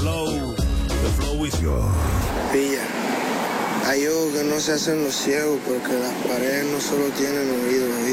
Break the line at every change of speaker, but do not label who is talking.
The flow is yours.
Pilla. Hay ojos que no se hacen los ciegos porque las paredes no solo tienen oídos,